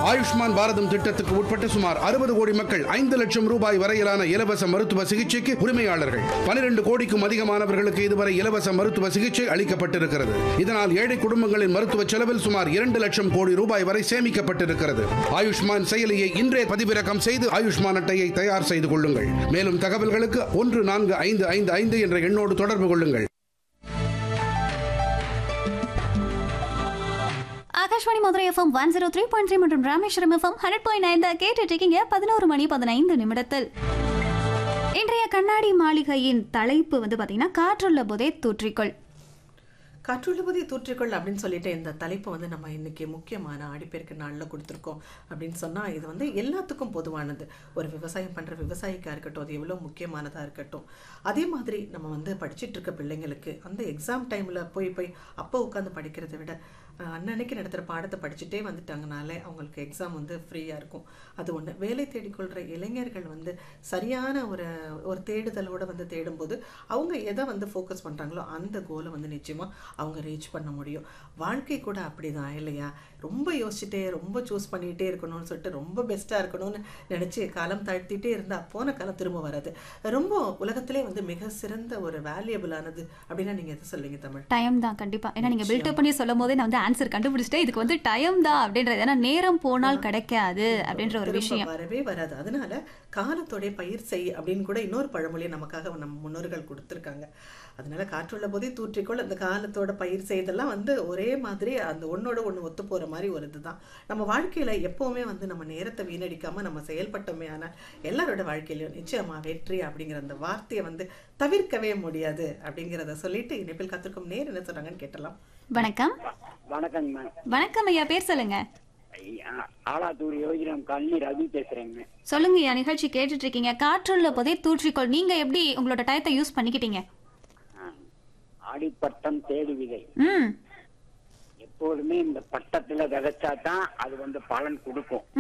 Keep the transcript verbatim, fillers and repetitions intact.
ஆயுஷ்மான் பாரதம் திட்டத்துக்கு உட்பட்ட சுமார் அறுபது கோடி மக்கள் ஐந்து லட்சம் ரூபாய் வரையிலான இலவச மருத்துவ சிகிச்சைக்கு உரிமையாளர்கள். பனிரெண்டு கோடிக்கும் அதிகமானவர்களுக்கு இதுவரை இலவச மருத்துவ சிகிச்சை அளிக்கப்பட்டிருக்கிறது. இதனால் ஏழை குடும்பங்களின் மருத்துவ செலவில் சுமார் இரண்டு லட்சம் கோடி ரூபாய் வரை சேமிக்கப்பட்டிருக்கிறது. ஆயுஷ்மான் செயலியை இன்றே பதிவிறக்கம் செய்து ஆயுஷ்மான் அட்டையை தயார் செய்து கொள்ளுங்கள். மேலும் தகவல்களுக்கு ஒன்று நான்கு ஐந்து ஐந்து ஐந்து என்ற எண்ணோடு தொடர்பு கொள்ளுங்கள். Akashvani Madurai FM one zero three point three மற்றும் Rameswaram FM hundred point nine கேட்டுட்டு இருக்கீங்க. பதினோரு மணி பதினைந்து நிமிடத்தில் இன்றைய கண்ணாடி மாளிகையின் தலைப்பு வந்து பாத்தீங்கன்னா காற்றுள்ள போதே தூற்றிக்கொள். காற்றுள்ளபதி தூற்றிக்கொள் அப்படின்னு சொல்லிட்டு இந்த தலைப்பு வந்து நம்ம இன்னைக்கு முக்கியமான ஆடிப்பெருக்கு நாளில் கொடுத்துருக்கோம் அப்படின்னு சொன்னால் இது வந்து எல்லாத்துக்கும் பொதுவானது. ஒரு விவசாயம் பண்ணுற விவசாயிக்காக இருக்கட்டும், அது எவ்வளோ முக்கியமானதாக இருக்கட்டும். அதே மாதிரி நம்ம வந்து படிச்சுட்டு இருக்க பிள்ளைங்களுக்கு அந்த எக்ஸாம் டைமில் போய் போய் அப்போ உட்காந்து படிக்கிறத விட அன்னன்னைக்கு நடத்துகிற பாடத்தை படிச்சுட்டே வந்துட்டாங்கனாலே அவங்களுக்கு எக்ஸாம் வந்து ஃப்ரீயாக இருக்கும். அது ஒன்று. வேலை தேடிக்கொள்கிற இளைஞர்கள் வந்து சரியான ஒரு ஒரு தேடுதலோடு வந்து தேடும்போது அவங்க எதை வந்து ஃபோக்கஸ் பண்ணுறாங்களோ அந்த கோலை வந்து நிச்சயமாக அவங்க ரீச் பண்ண முடியும். வாழ்க்கை கூட அப்படிதான் இல்லையா? ரொம்ப யோசிச்சுட்டே ரொம்ப சூஸ் பண்ணிகிட்டே இருக்கணும்னு சொல்லிட்டு ரொம்ப பெஸ்ட்டாக இருக்கணும்னு நினச்சி காலம் தாழ்த்திட்டே இருந்தால் போன காலம் திரும்ப வராது. ரொம்ப உலகத்திலே வந்து மிக சிறந்த ஒரு வேல்யூபிளானது அப்படின்னா நீங்கள் எதை சொல்லுவீங்க தமிழ்? டைம் தான் கண்டிப்பாக. ஏன்னா நீங்கள் பில்டப் பண்ணி சொல்லும் போதே நான் வந்து ஆன்சர் கண்டுபிடிச்சிட்டேன். இதுக்கு வந்து டைம் தான் அப்படின்றது. ஏன்னா நேரம் போனால் கிடைக்காது அப்படின்ற ஒரு விஷயம் வரவே வராது. அதனால காலத்தோடைய பயிர் செய் அப்படின்னு கூட இன்னொரு பழமொழியை நமக்காக நம்ம முன்னோர்கள் கொடுத்துருக்காங்க. அதனால காற்றுள்ள போதே தூற்றிக்கொள், அந்த காலத்தோட பயிர் செய்தெல்லாம் வந்து ஒரே மாதிரி அந்த ஒன்னோட ஒன்று ஒத்து போகிற மாதிரி ஒரு இதுதான். நம்ம வாழ்க்கையில் எப்போவுமே வந்து நம்ம நேரத்தை வீணடிக்காமல் நம்ம செயல்பட்டோமே ஆனால் எல்லாரோட வாழ்க்கையிலையும் நிச்சயமா வெற்றி அப்படிங்கிற அந்த வார்த்தையை வந்து தவிர்க்கவே முடியாது அப்படிங்கிறத சொல்லிட்டு இணைப்பில் காத்திருக்கும் நேர் என்ன சொல்றாங்கன்னு கேட்டலாம். வணக்கம். வணக்கம். வணக்கம் ஐயா, பேர் சொல்லுங்க. ஆலாத்தூர் யோகிராம் காலனி ரவி பேசுறேங்க. சொல்லுங்க ஐயா, நிகழ்ச்சி கேட்டுட்டு இருக்கீங்க. காற்றுள்ள போதே தூற்றிக்கொள், நீங்க எப்படி உங்களோட டயத்தை யூஸ் பண்ணிக்கிட்டீங்க? ஆடிப்பட்டம் தேடு விதை. ம் எப்போதுமே இந்த பட்டத்துல விதைச்சா தான் அது வந்து பலன் கொடுக்கும்.